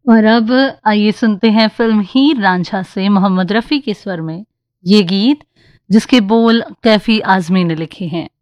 और अब आइए सुनते हैं फिल्म हीर रांझा से मोहम्मद रफ़ी के स्वर में ये गीत, जिसके बोल कैफी आज़मी ने लिखे हैं।